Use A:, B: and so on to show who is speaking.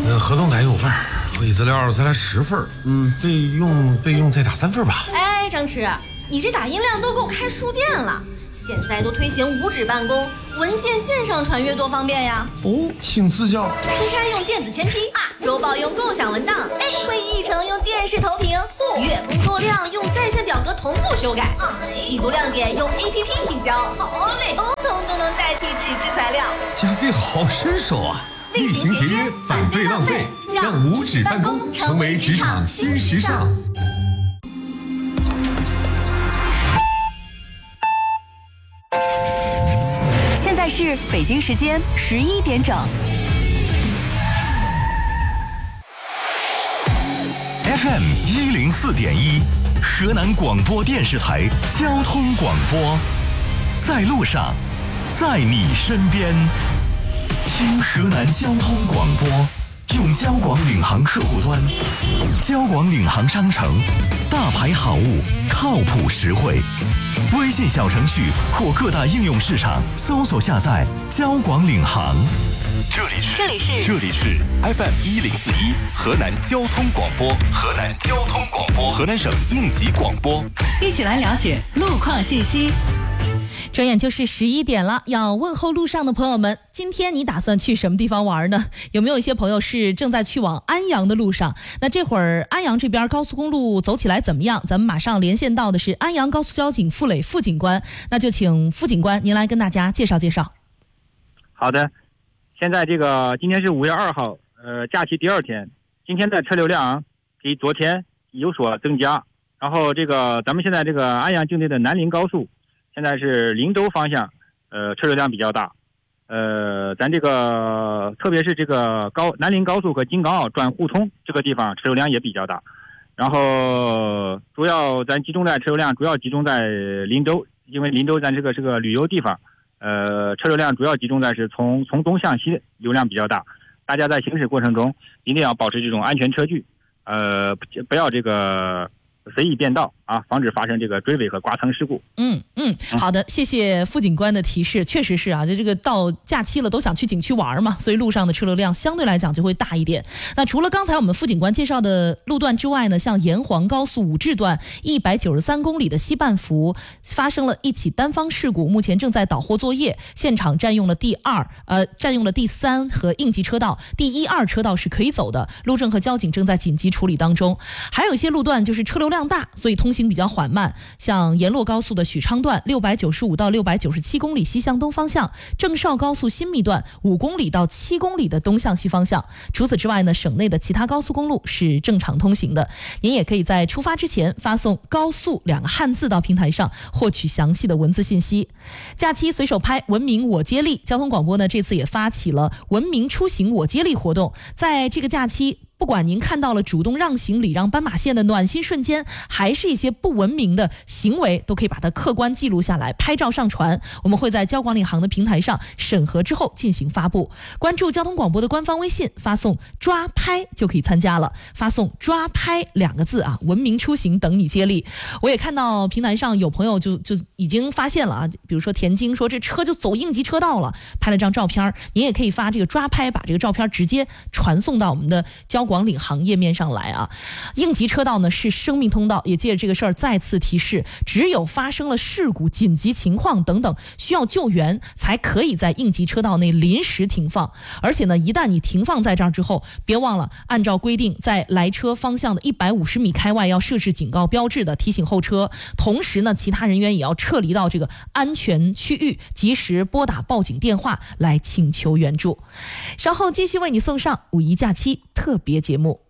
A: 那合同奶有份，会议资料再来10份，备用再打3份吧。
B: 哎，张弛，你这打印量都够开书店了。现在都推行无纸办公，文件线上传阅多方便呀。
A: 哦，请赐教。
B: 出差用电子签批，周报用共享文档，会议议程用电视投屏，月工作量用在线表格同步修改，季度亮点用 APP 提交，好嘞，通通都能代替纸质材料。
A: 加菲好身手啊！
C: 厉行节约，反对浪费，让无纸办公成为职场新时尚。
D: 现在是北京时间11点整。
E: FM 104.1，河南广播电视台交通广播，在路上，在你身边，听河南交通广播，用交广领航客户端，交广领航商城，大牌好物，靠谱实惠。微信小程序或各大应用市场搜索下载交广领航。这里是 FM 104.1河南交通广播，河南省应急广播，
D: 一起来了解路况信息。
F: 转眼就是11点了，要问候路上的朋友们，今天你打算去什么地方玩呢？有没有一些朋友是正在去往安阳的路上？那这会儿安阳这边高速公路走起来怎么样？咱们马上连线到的是安阳高速交警傅磊副警官，那就请副警官您来跟大家介绍介绍。
G: 好的，现在今天是5月2号，假期第2天，今天的车流量比昨天有所增加。然后咱们现在安阳境内的南林高速，现在是林州方向，车流量比较大。咱特别是南林高速和京港澳转互通这个地方车流量也比较大。然后主要集中在林州，因为林州咱是个旅游地方，车流量主要集中在是从东向西流量比较大。大家在行驶过程中一定要保持这种安全车距，不要随意变道啊，防止发生追尾和刮蹭事故。
F: 好的，谢谢副警官的提示。确实是啊，到假期了都想去景区玩嘛，所以路上的车流量相对来讲就会大一点。那除了刚才我们副警官介绍的路段之外呢，像沿黄高速武治段193公里的西半幅发生了一起单方事故，目前正在导货作业，现场占用了第3和应急车道，第1、2车道是可以走的，路政和交警正在紧急处理当中。还有一些路段就是车流量大，所以通行比较缓慢，像沿洛高速的许昌段695到697公里西向东方向，郑绍高速新密段5公里到7公里的东向西方向。除此之外呢，省内的其他高速公路是正常通行的。您也可以在出发之前发送高速2个汉字到平台上，获取详细的文字信息。假期随手拍文明我接力，交通广播呢这次也发起了文明出行我接力活动。在这个假期，不管您看到了主动让行礼让斑马线的暖心瞬间，还是一些不文明的行为，都可以把它客观记录下来，拍照上传。我们会在交广领航的平台上审核之后进行发布。关注交通广播的官方微信，发送抓拍就可以参加了，发送抓拍2个字啊，文明出行等你接力。我也看到平台上有朋友就已经发现了啊，比如说田京说这车就走应急车道了，拍了张照片，您也可以发抓拍，把这个照片直接传送到我们的交广领航页面上来啊。应急车道呢是生命通道，也借着这个事儿再次提示，只有发生了事故、紧急情况等等需要救援，才可以在应急车道内临时停放。而且呢，一旦你停放在这儿之后，别忘了按照规定在来车方向的150米开外要设置警告标志的，提醒后车。同时呢，其他人员也要撤离到这个安全区域，及时拨打报警电话来请求援助。稍后继续为你送上5一假期特别节目。